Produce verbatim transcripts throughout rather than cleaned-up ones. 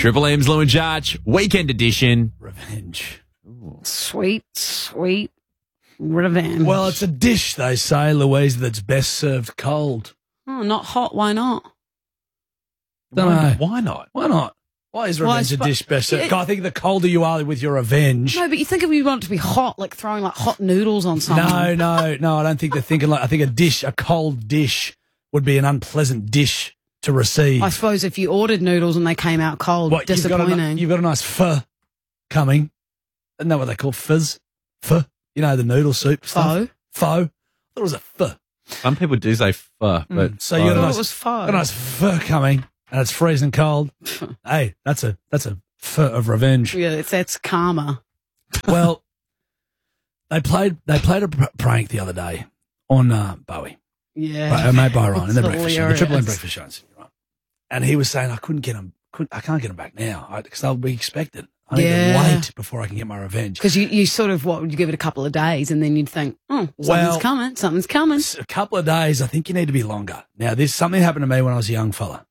Triple M's Lou and Jarch, weekend edition. Revenge. Sweet, sweet revenge. Well, it's a dish, they say, Louise, that's best served cold. Oh, not hot. Why not? Don't why, know. Why not? Why not? Why is Why revenge is- a dish best served? it- I think the colder you are with your revenge. No, but you think if you want it to be hot, like throwing like hot noodles on something. No, no, no, I don't think they're thinking like, I think a dish, a cold dish would be an unpleasant dish to receive. I suppose if you ordered noodles and they came out cold, What, you've got, disappointing. a, you've got a nice pho coming. Isn't that what they call fizz? Pho? You know, the noodle soup stuff? Pho? Pho. I thought it was a pho. Some people do say pho, but So you got a I thought nice, it was pho. got a nice pho coming, and it's freezing cold. Hey, that's a that's a pho of revenge. Yeah, it's that's karma. Well, they played they played a pr- prank the other day on uh, Bowie. Yeah. Right, made by Ryan in the It's breakfast show, the hilarious. Triple M breakfast show, in Sydney, right? And he was saying I couldn't get them, couldn't, I can't get them back now because they'll be expected. I need Yeah. to wait before I can get my revenge. Because you, you sort of, what, would you give it a couple of days and then you'd think, oh, something's Well- coming, something's coming. It's a couple of days, I think you need to be longer. Now, this something happened to me when I was a young fella.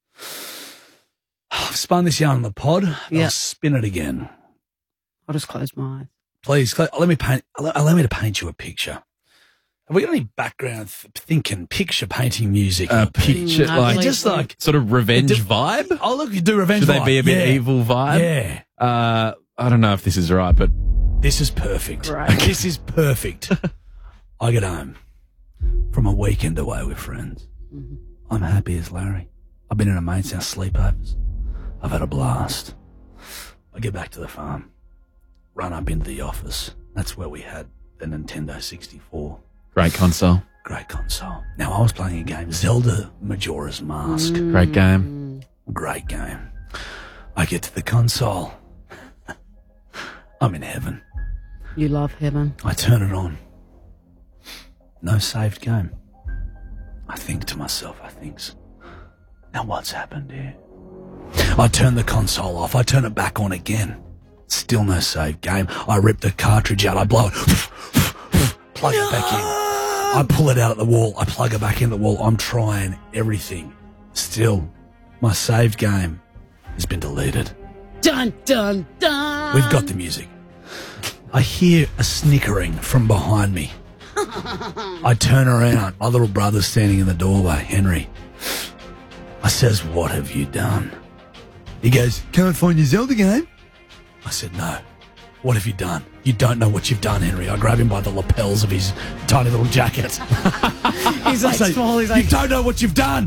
I've spun this yarn on the pod. and Yeah. I'll spin it again. I'll just close my eyes. Please, cl- let me paint. Allow allow me to paint you a picture. Have we got any background th- thinking, picture painting music? a picture, Mm, I like believe just so. like sort of revenge It do- vibe. oh look, you do revenge. Should they vibe. be a bit Yeah. evil vibe? Yeah, Uh, I don't know if this is right, but this is perfect. Right. This is perfect. I get home from a weekend away with friends. Mm-hmm. I'm happy as Larry. I've been in a mate's house sleepovers. I've had a blast. I get back to the farm, run up into the office. That's where we had the Nintendo sixty-four. great console, Great console. Now, I was playing a game, Zelda Majora's Mask. Mm. great game. Great game. I get to the console. I'm in heaven. You love heaven. I turn it on. No saved game. I think to myself, I think, now what's happened here? I turn the console off. I turn it back on again. Still no saved game. I rip the cartridge out. I blow it. Plug it back in. I pull it out at the wall. I plug it back in the wall. I'm trying everything. Still, my saved game has been deleted. Dun, dun, dun. We've got the music. I hear a snickering from behind me. I turn around. My little brother's standing in the doorway, Henry. I says, "What have you done?" He goes, "Can't find your Zelda game." I said, "No. What have you done? You don't know what you've done, Henry." I grab him by the lapels of his tiny little jacket. He's like I say, small. He's "You like, don't know what you've done."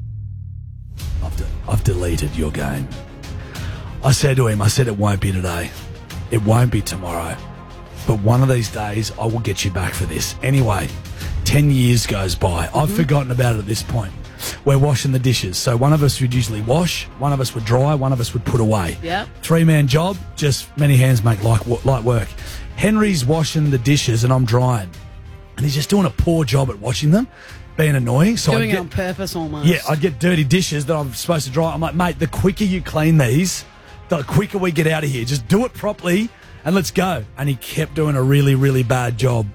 I've, de- I've deleted your game. I said to him, I said, "It won't be today. It won't be tomorrow. But one of these days, I will get you back for this." Anyway, ten years goes by. I've forgotten about it at this point. We're washing the dishes. So one of us would usually wash, one of us would dry, one of us would put away. Yep. Three-man job, just many hands make light, wo- light work. Henry's washing the dishes and I'm drying. And he's just doing a poor job at washing them, being annoying. So doing I it on purpose almost. yeah, I'd get dirty dishes that I'm supposed to dry. I'm like, "Mate, the quicker you clean these, the quicker we get out of here. Just do it properly and let's go." And he kept doing a really, really bad job.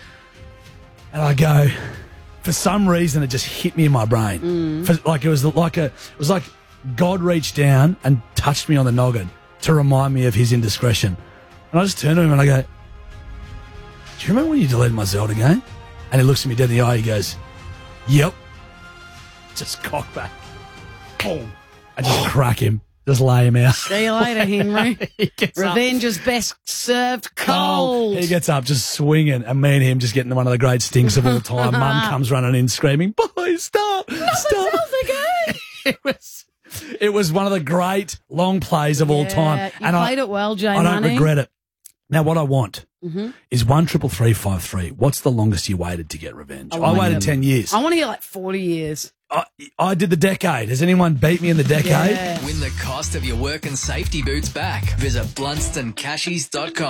And I go, for some reason, it just hit me in my brain. For, like it was like a, it was like God reached down and touched me on the noggin to remind me of his indiscretion. And I just turned to him and I go, "Do you remember when you deleted my Zelda game?" And he looks at me dead in the eye. He goes, "Yep." Just cock back. Boom. I just crack him. Just lay him out. See you later, Henry. He gets up. Revenge is best served cold. He gets up just swinging, and me and him just getting one of the great stinks of all time. Mum comes running in screaming, "Boy, stop, stop." It was, it was one of the great long plays of all Yeah, time. You and played I, it well, Jay I don't Money. regret it. Now, what I want Mm-hmm. is one triple three five three. What's the longest you waited to get revenge? I, wanna waited hear- ten years. I want to hear like forty years. I, I did the decade. Has anyone beat me in the decade? Yeah. Win the cost of your work and safety boots back. Visit blunston cashies dot com.